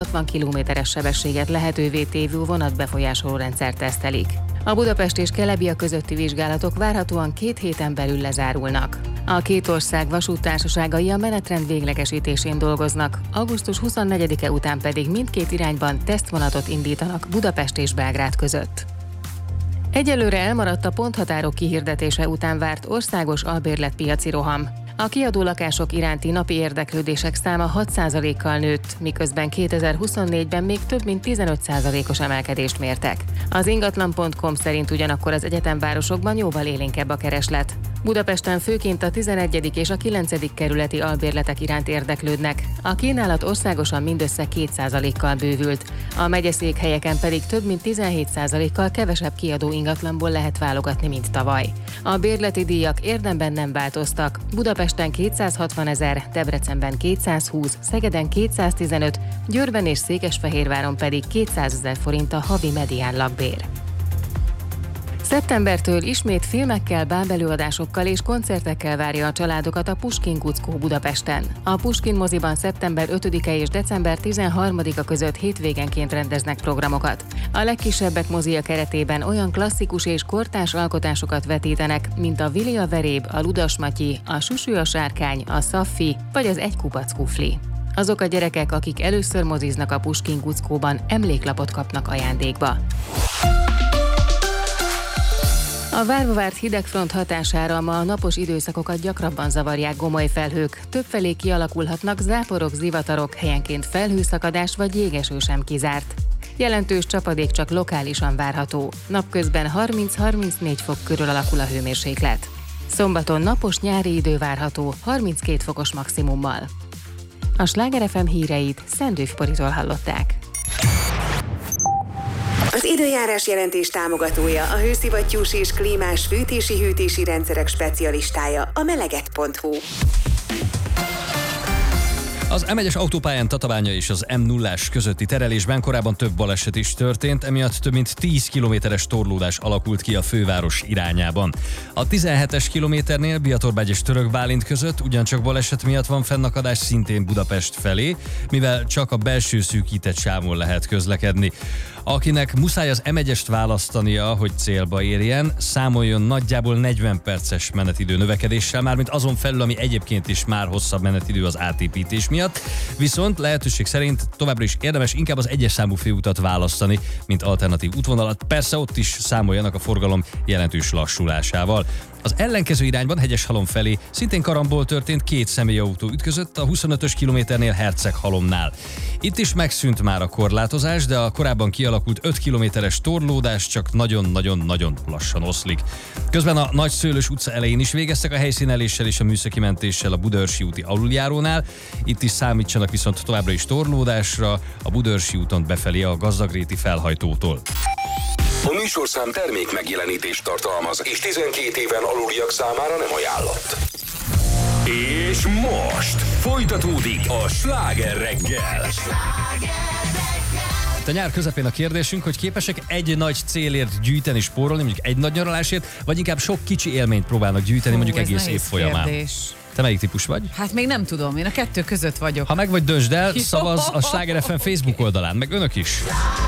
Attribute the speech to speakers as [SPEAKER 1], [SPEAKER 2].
[SPEAKER 1] 60 km/s sebességet lehetővé tévő vonatbefolyásoló rendszer tesztelik. A Budapest és Kelebia közötti vizsgálatok várhatóan 2 héten belül lezárulnak. A két ország vasúttársaságai a menetrend véglegesítésén dolgoznak, augusztus 24-e után pedig mindkét irányban tesztvonatot indítanak Budapest és Belgrád között. Egyelőre elmaradt a ponthatárok kihirdetése után várt országos albérletpiaci roham. A kiadó lakások iránti napi érdeklődések száma 6%-kal nőtt, miközben 2024-ben még több mint 15%-os emelkedést mértek. Az ingatlan.com szerint ugyanakkor az egyetemvárosokban jóval élénkebb a kereslet. Budapesten főként a 11. és a 9. kerületi albérletek iránt érdeklődnek. A kínálat országosan mindössze 2%-kal bővült, a megyeszékhelyeken pedig több mint 17%-kal kevesebb kiadó ingatlanból lehet válogatni, mint tavaly. A bérleti díjak érdemben nem változtak. Budapesten 260 000, Debrecenben 220, Szegeden 215, Győrben és Székesfehérváron pedig 200 000 forint a havi medián lakbér. Szeptembertől ismét filmekkel, bábelőadásokkal és koncertekkel várja a családokat a Puskin Kuckó Budapesten. A Puskin moziban szeptember 5-e és december 13-a között hétvégenként rendeznek programokat. A legkisebbek mozia keretében olyan klasszikus és kortárs alkotásokat vetítenek, mint a Vili a veréb, a Ludas Matyi, a Susű a sárkány, a Szaffi vagy az Egy kupac kufli. Azok a gyerekek, akik először moziznak a Puskin Kuckóban, emléklapot kapnak ajándékba. A várva várt hidegfront hatására ma a napos időszakokat gyakrabban zavarják gomoly felhők. Többfelé kialakulhatnak záporok, zivatarok, helyenként felhőszakadás vagy jégeső sem kizárt. Jelentős csapadék csak lokálisan várható. Napközben 30-34 fok körül alakul a hőmérséklet. Szombaton napos nyári idő várható, 32 fokos maximummal. A Sláger FM híreit Szendőf Boritól hallották.
[SPEAKER 2] Az időjárás jelentés támogatója a hőszivattyús és klímás fűtési-hűtési rendszerek specialistája, a melegett.hu.
[SPEAKER 3] Az M1-es autópályán Tatabánya és az M0-ás közötti terelésben korábban több baleset is történt, emiatt több mint 10 kilométeres torlódás alakult ki a főváros irányában. A 17-es kilométernél Biatorbágy és Török Bálint között ugyancsak baleset miatt van fennakadás szintén Budapest felé, mivel csak a belső szűkített sávon lehet közlekedni. Akinek muszáj az M1-est választania, hogy célba érjen, számoljon nagyjából 40 perces menetidő növekedéssel, mármint azon felül, ami egyébként is már hosszabb menetidő az átépítés miatt, viszont lehetőség szerint továbbra is érdemes inkább az 1-es számú főutat választani, mint alternatív útvonalat. Persze ott is számoljanak a forgalom jelentős lassulásával. Az ellenkező irányban Hegyeshalom felé szintén karambol történt, 2 személyautó ütközött a 25-ös kilométernél Herceghalomnál. Itt is megszűnt már a korlátozás, de a korábban kialakult 5 kilométeres torlódás csak nagyon-nagyon-nagyon lassan oszlik. Közben a Nagyszőlős utca elején is végeztek a helyszíneléssel és a műszaki mentéssel a Budaörsi úti aluljárónál. Itt is számítsanak viszont továbbra is torlódásra a Budaörsi úton befelé a Gazdagréti felhajtótól.
[SPEAKER 4] A műsorszám termék megjelenítést tartalmaz, és 12 éven aluliak számára nem ajánlott. És most folytatódik a Sláger reggel.
[SPEAKER 3] A nyár közepén a kérdésünk, hogy képesek egy nagy célért gyűjteni, spórolni, mondjuk egy nagy nyaralásért, vagy inkább sok kicsi élményt próbálnak gyűjteni, mondjuk egész év folyamán.
[SPEAKER 5] Kérdés.
[SPEAKER 3] Te melyik típus vagy?
[SPEAKER 5] Hát még nem tudom, én a kettő között vagyok.
[SPEAKER 3] Ha meg vagy, döntsd el, szavazz a Sláger FM Facebook oldalán, meg önök is.